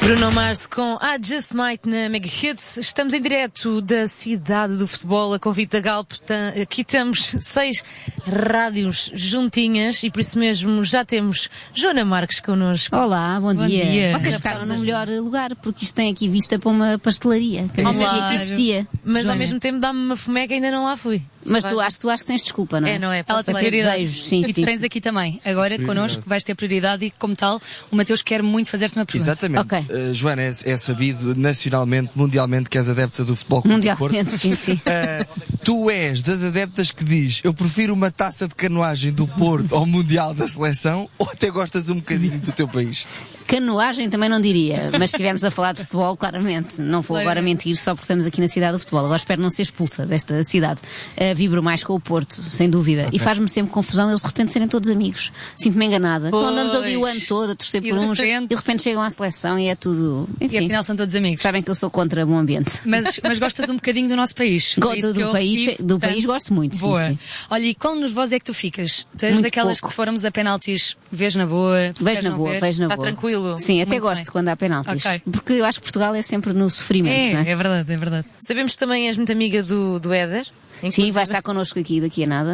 Bruno Mars com I Just Might na Mega Hits. Estamos em direto da cidade do futebol, a convite da Galp. Aqui temos 6 rádios juntinhas e por isso mesmo já temos Joana Marques connosco. Olá, bom dia. Vocês ficaram no melhor lugar porque isto tem aqui vista para uma pastelaria, que eu não sabia que existia. Mas Joana, ao mesmo tempo dá-me uma fomeca e ainda não lá fui. Mas tu acho que tens desculpa, não é? É, não é? Ela tem prioridade. Sim, e tu tens aqui também. Agora, connosco, vais ter prioridade e, como tal, o Mateus quer muito fazer-te uma pergunta. Exatamente. Ok. Joana, é sabido nacionalmente, mundialmente, que és adepta do Futebol Clube do Porto. Mundialmente, sim. Tu és das adeptas que diz: eu prefiro uma taça de canoagem do Porto ao Mundial da Seleção, ou até gostas um bocadinho do teu país? Canoagem também não diria, mas estivemos a falar de futebol, claramente. Não vou agora mentir só porque estamos aqui na cidade do futebol. Agora espero não ser expulsa desta cidade. Vibro mais com o Porto, sem dúvida. Okay. E faz-me sempre confusão eles de repente serem todos amigos. Sinto-me enganada. Então andamos ali o ano todo a torcer por uns e de repente chegam à seleção e é tudo... Enfim, e afinal são todos amigos. Sabem que eu sou contra bom ambiente. Mas gostas um bocadinho do nosso país. Do país gosto muito. Boa. Sim. Olha, e qual nervosa é que tu ficas? Tu és muito daquelas pouco. Que se formos a penaltis, vês na boa? Vejo na boa. Está tranquilo. Sim, até muito gosto bem. Quando há penaltis. Okay. Porque eu acho que Portugal é sempre no sofrimento, não é? É verdade, é verdade. Sabemos que também és muito amiga do Éder. Sim, vai estar connosco aqui daqui a nada.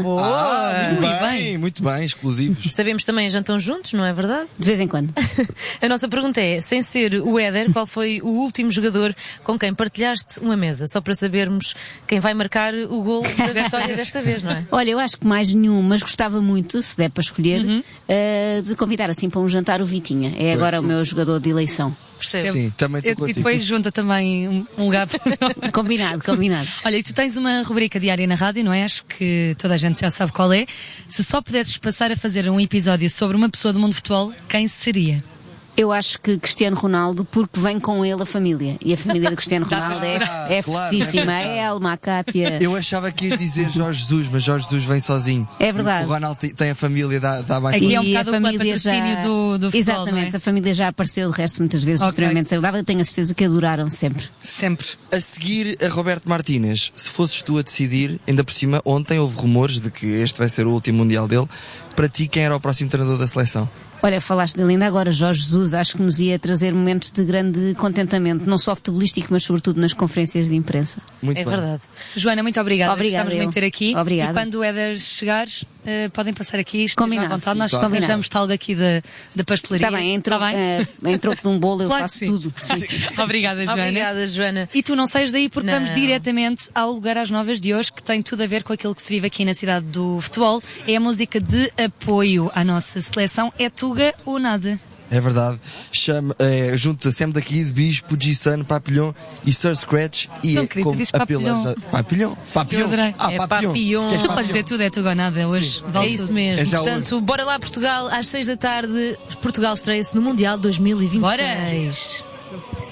Muito bem, exclusivos. Sabemos também jantam juntos, não é verdade? De vez em quando. A nossa pergunta é, sem ser o Éder, qual foi o último jogador com quem partilhaste uma mesa? Só para sabermos quem vai marcar o gol da vitória desta vez, não é? Olha, eu acho que mais nenhum, mas gostava muito, se der para escolher, de convidar assim para um jantar o Vitinha. É agora o meu jogador de eleição. Percebo. Sim, também estou contigo. E depois junta também um lugar. Combinado. Olha, e tu tens uma rubrica diária na rádio, não é? Acho que toda a gente já sabe qual é. Se só pudesses passar a fazer um episódio sobre uma pessoa do mundo do futebol, quem seria? Eu acho que Cristiano Ronaldo, porque vem com ele a família. E a família de Cristiano Ronaldo é fortíssima. É a Elma, a Cátia. Eu achava que ias dizer Jorge Jesus, mas Jorge Jesus vem sozinho. É verdade. O Ronaldo tem a família, dá mais Aqui coisa. é um bocado o patrocínio do futebol. Exatamente, não é? A família já apareceu de resto muitas vezes, extremamente saudável. Eu tenho a certeza que adoraram sempre. Sempre. A seguir a Roberto Martínez, se fosses tu a decidir, ainda por cima, ontem houve rumores de que este vai ser o último Mundial dele. Para ti, quem era o próximo treinador da seleção? Olha, falaste dele ainda agora, Jorge Jesus, acho que nos ia trazer momentos de grande contentamento, não só futebolístico, mas sobretudo nas conferências de imprensa. Muito bem. Verdade. Joana, muito obrigada. Obrigada, Gostamos muito de ter aqui. Obrigada. E quando o Éder chegar, podem passar aqui, estejam à vontade. Nós combinado. arranjamos tal daqui da pastelaria. Está bem, em troco de um bolo eu Claro faço sim. tudo. Sim. Obrigada, Joana. Obrigada, Joana. E tu não sais daí porque Não. vamos diretamente ao Lugar às Novas de hoje, que tem tudo a ver com aquilo que se vive aqui na cidade do futebol. É a música de apoio à nossa seleção. É Tuga ou Nada? É verdade. Junta sempre daqui de Bispo, G-Sun, Papillon e Sir Scratch. E Não, querida, diz Papillon. Papillon? Eu adorei. É Papillon. Queres Tu podes dizer tudo, é Tuga ou Nada hoje. É isso mesmo. É já Portanto, bora lá Portugal, às 6 da tarde. Portugal estreia-se no Mundial 2026. Bora!